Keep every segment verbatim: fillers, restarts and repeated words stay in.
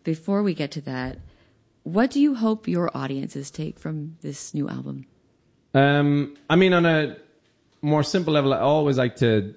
before we get to that, what do you hope your audiences take from this new album? Um, I mean, on a more simple level, I always like to,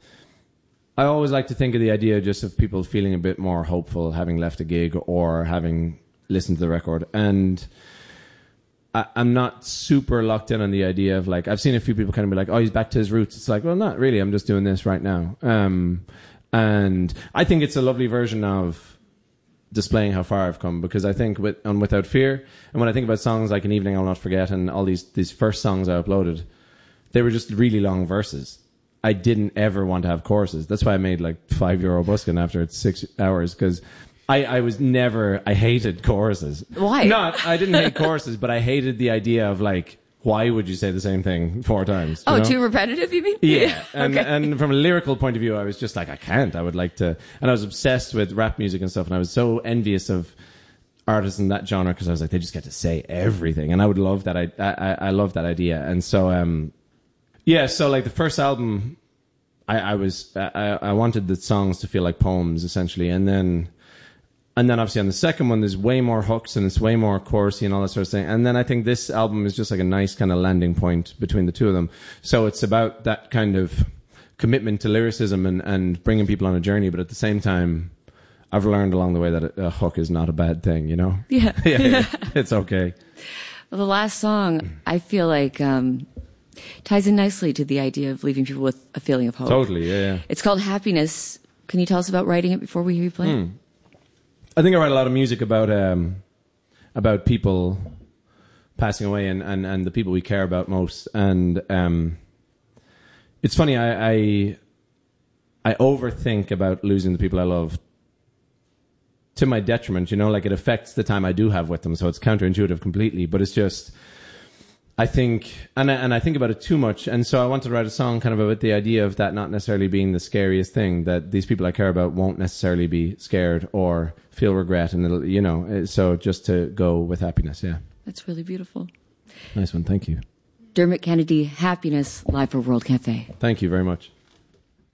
I always like to think of the idea just of people feeling a bit more hopeful, having left a gig or having listened to the record. And I, I'm not super locked in on the idea of like, I've seen a few people kind of be like, oh, he's back to his roots. It's like, well, not really. I'm just doing this right now. Um, and I think it's a lovely version of displaying how far I've come, because I think with on Without Fear, and when I think about songs like An Evening I'll Not Forget and all these these first songs I uploaded, they were just really long verses. I didn't ever want to have choruses. That's why I made like five euro buskin after it's six hours, because I, I was never, I hated choruses. Why? Not, I didn't hate choruses, but I hated the idea of like, why would you say the same thing four times? Oh, know? Too repetitive, you mean? Yeah. And, okay. and from a lyrical point of view, I was just like, I can't. I would like to. And I was obsessed with rap music and stuff. And I was so envious of artists in that genre, because I was like, they just get to say everything. And I would love that. I, I, I love that idea. And so, um, yeah, so like the first album, I, I was, I, I wanted the songs to feel like poems, essentially. And then, And then obviously on the second one, there's way more hooks and it's way more chorusy and all that sort of thing. And then I think this album is just like a nice kind of landing point between the two of them. So it's about that kind of commitment to lyricism and, and bringing people on a journey. But at the same time, I've learned along the way that a, a hook is not a bad thing, you know? Yeah. yeah, yeah. It's okay. Well, the last song, I feel like, um, ties in nicely to the idea of leaving people with a feeling of hope. Totally, yeah, yeah. It's called Happiness. Can you tell us about writing it before we hear you play? Mm. I think I write a lot of music about um, about people passing away and, and, and the people we care about most. And um, it's funny, I, I I overthink about losing the people I love to my detriment. You know, like it affects the time I do have with them, so it's counterintuitive completely. But it's just, I think, and I, and I think about it too much. And so I wanted to write a song kind of about the idea of that not necessarily being the scariest thing, that these people I care about won't necessarily be scared or feel regret. And it'll, you know, so just to go with happiness. Yeah. That's really beautiful. Nice one. Thank you. Dermot Kennedy, Happiness, live for World Cafe. Thank you very much.